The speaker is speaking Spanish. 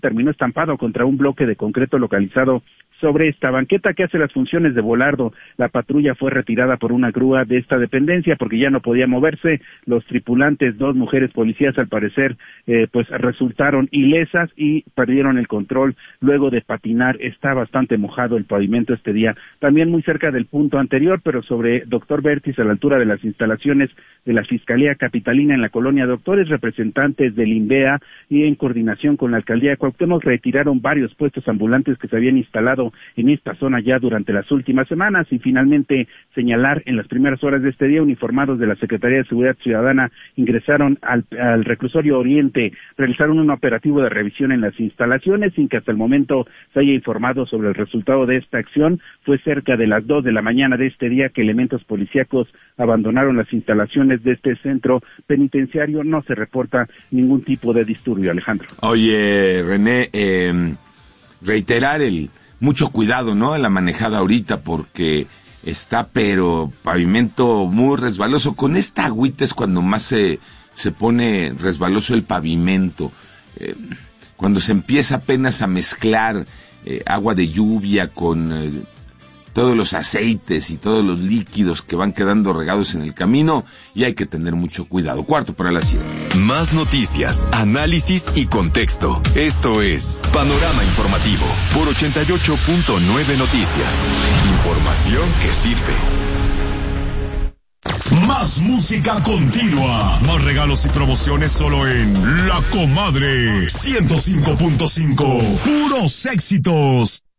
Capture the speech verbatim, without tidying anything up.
terminó estampado contra un bloque de concreto localizado sobre esta banqueta que hace las funciones de volardo. La patrulla fue retirada por una grúa de esta dependencia porque ya no podía moverse. Los tripulantes, dos mujeres policías, al parecer, eh, pues resultaron ilesas y perdieron el control luego de patinar. Está bastante mojado el pavimento este día. También muy cerca del punto anterior, pero sobre Doctor Vértiz, a la altura de las instalaciones de la Fiscalía Capitalina en la colonia Doctores, representantes del INVEA y en coordinación con la Alcaldía de Cuauhtémoc retiraron varios puestos ambulantes que se habían instalado en esta zona ya durante las últimas semanas, y finalmente señalar en las primeras horas de este día, uniformados de la Secretaría de Seguridad Ciudadana ingresaron al, al reclusorio Oriente, realizaron un operativo de revisión en las instalaciones sin que hasta el momento se haya informado sobre el resultado de esta acción. Fue cerca de las dos de la mañana de este día que elementos policíacos abandonaron las instalaciones de este centro penitenciario. No se reporta ningún tipo de disturbio, Alejandro. Oye, René, eh, reiterar el mucho cuidado, ¿no?, en la manejada ahorita, porque está, pero pavimento muy resbaloso. Con esta agüita es cuando más se, se pone resbaloso el pavimento. Eh, cuando se empieza apenas a mezclar eh, agua de lluvia con eh, todos los aceites y todos los líquidos que van quedando regados en el camino, y hay que tener mucho cuidado. Cuarto para las siete. Más noticias, análisis y contexto. Esto es Panorama Informativo por ochenta y ocho punto nueve Noticias. Información que sirve. Más música continua. Más regalos y promociones solo en La Comadre ciento cinco punto cinco. Puros éxitos.